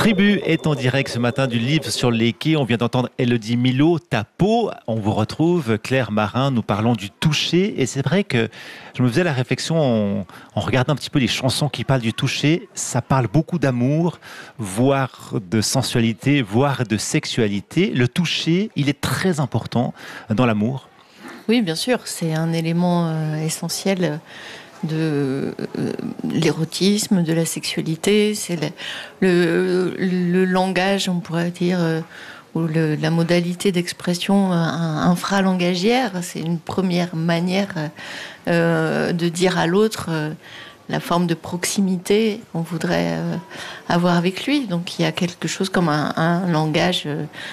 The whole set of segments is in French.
Tribu est en direct ce matin du livre sur les quais. On vient d'entendre Élodie Milot, Ta peau. On vous retrouve, Claire Marin, nous parlons du toucher. Et c'est vrai que je me faisais la réflexion en regardant un petit peu les chansons qui parlent du toucher. Ça parle beaucoup d'amour, voire de sensualité, voire de sexualité. Le toucher, il est très important dans l'amour. Oui, bien sûr, c'est un élément essentiel de l'érotisme, de la sexualité, c'est le langage, on pourrait dire, ou la modalité d'expression infralangagière. C'est une première manière de dire à l'autre la forme de proximité qu'on voudrait avoir avec lui. Donc il y a quelque chose comme un langage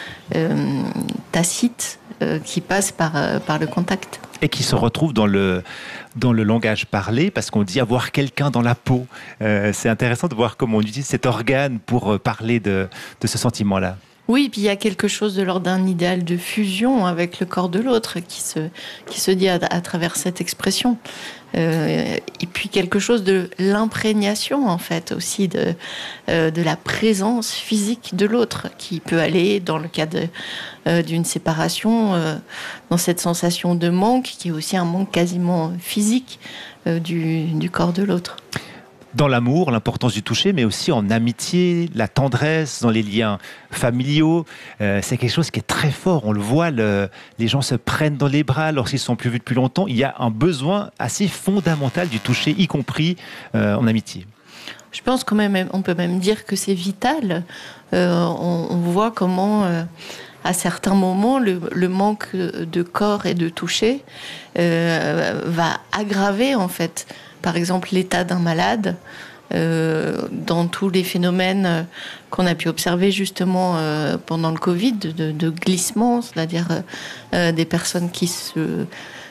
tacite qui passe par le contact. Et qui se retrouve dans le langage parlé, parce qu'on dit avoir quelqu'un dans la peau. C'est intéressant de voir comment on utilise cet organe pour parler de ce sentiment-là. Oui, puis il y a quelque chose de l'ordre d'un idéal de fusion avec le corps de l'autre qui se dit à travers cette expression. Et puis quelque chose de l'imprégnation, en fait, aussi de la présence physique de l'autre, qui peut aller, dans le cas d'une séparation, dans cette sensation de manque, qui est aussi un manque quasiment physique du corps de l'autre. Dans l'amour, l'importance du toucher, mais aussi en amitié, la tendresse, dans les liens familiaux. C'est quelque chose qui est très fort. On le voit, les gens se prennent dans les bras lorsqu'ils ne sont plus vus depuis longtemps. Il y a un besoin assez fondamental du toucher, y compris en amitié. Je pense quand même, on peut même dire que c'est vital. On voit comment, à certains moments, le manque de corps et de toucher va aggraver, en fait, par exemple, l'état d'un malade, dans tous les phénomènes qu'on a pu observer justement pendant le Covid, de glissement, c'est-à-dire des personnes qui se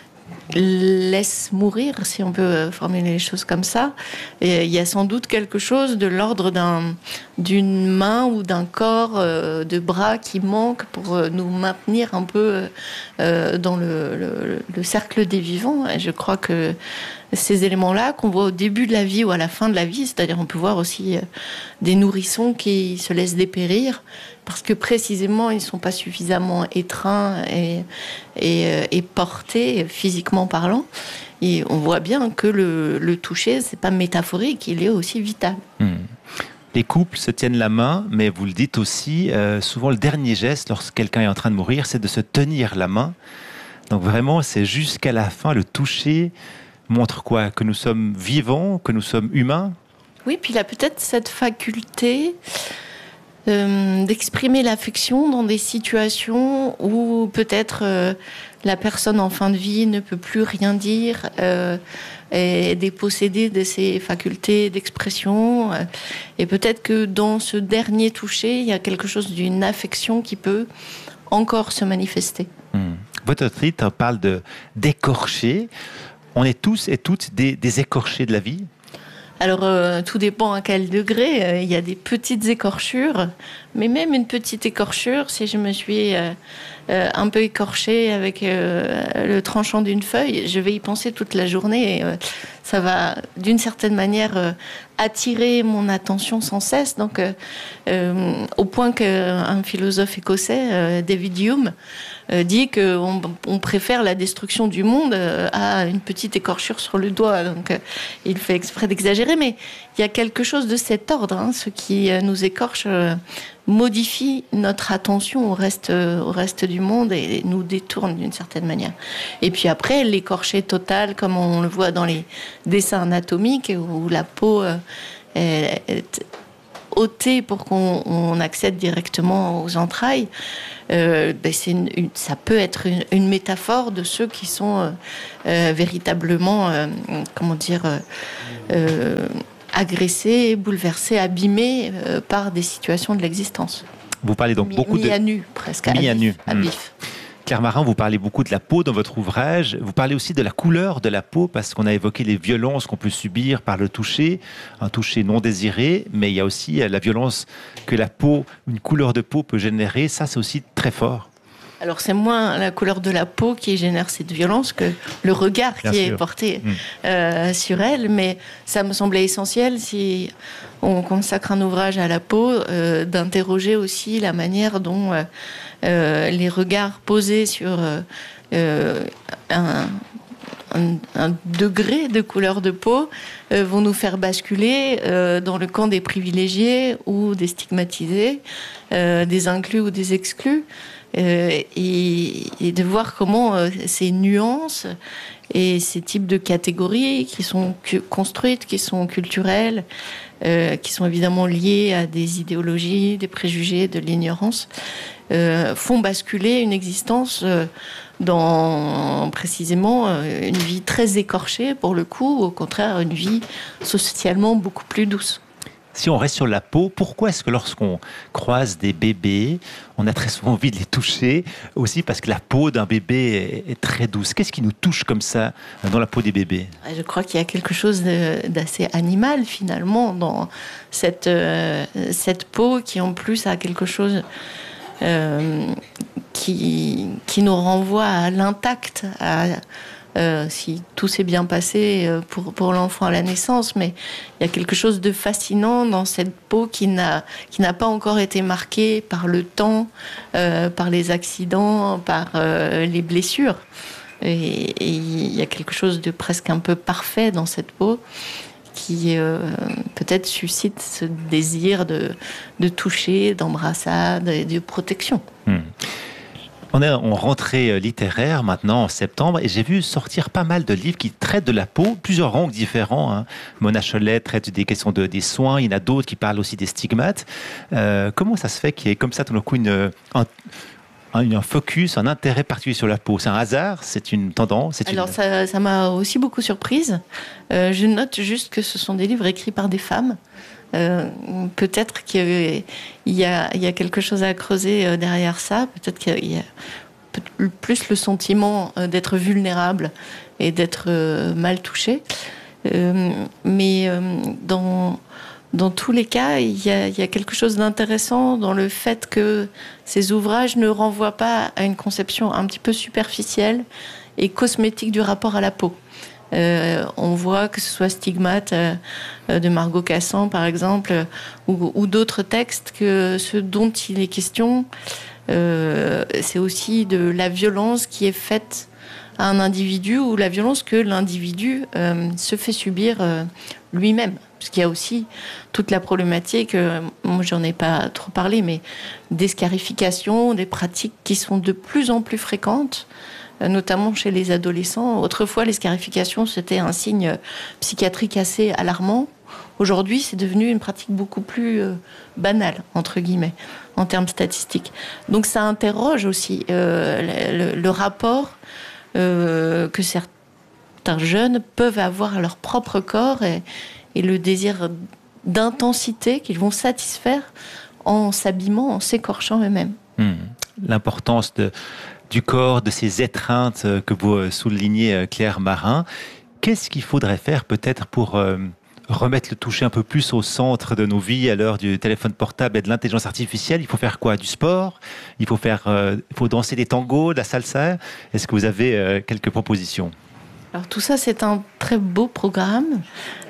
laissent mourir, si on peut formuler les choses comme ça. Et il y a sans doute quelque chose de l'ordre d'une main ou d'un corps, de bras qui manque pour nous maintenir un peu dans le cercle des vivants. Et je crois que ces éléments-là qu'on voit au début de la vie ou à la fin de la vie, c'est-à-dire on peut voir aussi des nourrissons qui se laissent dépérir parce que précisément ils ne sont pas suffisamment étreints et portés physiquement parlant. Et on voit bien que le toucher, c'est pas métaphorique, il est aussi vital. Les couples se tiennent la main, mais vous le dites aussi, souvent le dernier geste lorsque quelqu'un est en train de mourir, c'est de se tenir la main. Donc vraiment, c'est jusqu'à la fin, le toucher montre quoi? Que nous sommes vivants, que nous sommes humains? Oui, puis il a peut-être cette faculté d'exprimer l'affection dans des situations où peut-être la personne en fin de vie ne peut plus rien dire, est dépossédée de ses facultés d'expression. Et peut-être que dans ce dernier toucher, il y a quelque chose d'une affection qui peut encore se manifester. Votre titre parle d'écorcher. On est tous et toutes des écorchés de la vie? Alors, tout dépend à quel degré. Il y a des petites écorchures, mais même une petite écorchure, si je me suis un peu écorchée avec le tranchant d'une feuille, je vais y penser toute la journée. Et, ça va, d'une certaine manière, attirer mon attention sans cesse. Donc, au point qu'un philosophe écossais, David Hume, dit qu'on préfère la destruction du monde à une petite écorchure sur le doigt. Donc, il fait exprès d'exagérer, mais il y a quelque chose de cet ordre. Ce qui nous écorche modifie notre attention au reste du monde et nous détourne d'une certaine manière. Et puis après, l'écorché total, comme on le voit dans les dessins anatomiques, où la peau est ôtée pour qu'on accède directement aux entrailles, ça peut être une métaphore de ceux qui sont véritablement, agressés, bouleversés, abîmés par des situations de l'existence. Vous parlez donc beaucoup mis à nu, presque, mis à nu. À vif. Claire Marin, vous parlez beaucoup de la peau dans votre ouvrage. Vous parlez aussi de la couleur de la peau, parce qu'on a évoqué les violences qu'on peut subir par le toucher, un toucher non désiré, mais il y a aussi la violence que la peau, une couleur de peau peut générer. Ça, c'est aussi très fort. Alors c'est moins la couleur de la peau qui génère cette violence que le regard Bien qui sûr. est porté sur elle, mais ça me semblait essentiel, si on consacre un ouvrage à la peau, d'interroger aussi la manière dont les regards posés sur un degré de couleur de peau vont nous faire basculer dans le camp des privilégiés ou des stigmatisés, des inclus ou des exclus, et de voir comment ces nuances et ces types de catégories qui sont construites, qui sont culturelles, qui sont évidemment liées à des idéologies, des préjugés, de l'ignorance, font basculer une existence dans précisément une vie très écorchée pour le coup, ou au contraire une vie socialement beaucoup plus douce. Si on reste sur la peau, pourquoi est-ce que lorsqu'on croise des bébés, on a très souvent envie de les toucher, aussi parce que la peau d'un bébé est très douce? Qu'est-ce qui nous touche comme ça dans la peau des bébés? Je crois qu'il y a quelque chose d'assez animal finalement dans cette peau qui en plus a quelque chose qui nous renvoie à l'intact, si tout s'est bien passé pour l'enfant à la naissance, mais il y a quelque chose de fascinant dans cette peau qui n'a pas encore été marquée par le temps, par les accidents, par les blessures. Et il y a quelque chose de presque un peu parfait dans cette peau qui peut-être suscite ce désir de toucher, d'embrassade et de protection. On est en rentrée littéraire maintenant en septembre et j'ai vu sortir pas mal de livres qui traitent de la peau, plusieurs rangs différents. Hein. Mona Chollet traite des questions des soins, il y en a d'autres qui parlent aussi des stigmates. Comment ça se fait qu'il y ait comme ça tout d'un coup un focus, un intérêt particulier sur la peau? C'est un hasard? C'est une tendance? Alors ça m'a aussi beaucoup surprise. Je note juste que ce sont des livres écrits par des femmes. Peut-être qu'il y a quelque chose à creuser derrière ça. Peut-être qu'il y a plus le sentiment d'être vulnérable et d'être mal touché. Mais dans tous les cas, il y a quelque chose d'intéressant dans le fait que ces ouvrages ne renvoient pas à une conception un petit peu superficielle et cosmétique du rapport à la peau. On voit que ce soit Stigmate de Margot Cassan, par exemple, ou d'autres textes, que ce dont il est question, c'est aussi de la violence qui est faite à un individu, ou la violence que l'individu se fait subir lui-même. Parce qu'il y a aussi toute la problématique, moi j'en ai pas trop parlé, mais des scarifications, des pratiques qui sont de plus en plus fréquentes, notamment chez les adolescents. Autrefois, les scarifications, c'était un signe psychiatrique assez alarmant. Aujourd'hui, c'est devenu une pratique beaucoup plus banale, entre guillemets, en termes statistiques. Donc ça interroge aussi le rapport que certains jeunes peuvent avoir à leur propre corps et le désir d'intensité qu'ils vont satisfaire en s'abîmant, en s'écorchant eux-mêmes. L'importance du corps, de ces étreintes que vous soulignez, Claire Marin. Qu'est-ce qu'il faudrait faire peut-être pour remettre le toucher un peu plus au centre de nos vies à l'heure du téléphone portable et de l'intelligence artificielle? Il faut faire quoi? Du sport? Il faut danser des tangos, de la salsa? Est-ce que vous avez quelques propositions? Alors tout ça, c'est un très beau programme.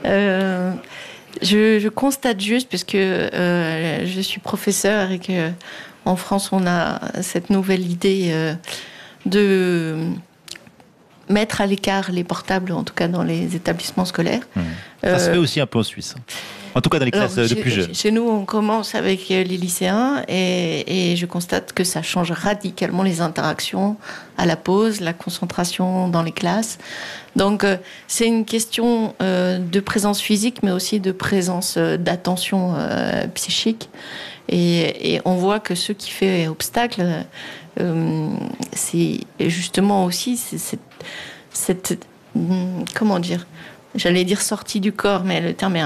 Je constate juste, puisque je suis professeure et que en France, on a cette nouvelle idée de mettre à l'écart les portables, en tout cas dans les établissements scolaires. Ça se fait aussi un peu en Suisse. En tout cas dans les classes de plus jeunes. Chez nous, on commence avec les lycéens et je constate que ça change radicalement les interactions à la pause, la concentration dans les classes. Donc, c'est une question de présence physique, mais aussi de présence d'attention psychique. Et on voit que ce qui fait obstacle, c'est justement aussi cette comment dire, j'allais dire sortie du corps, mais le terme est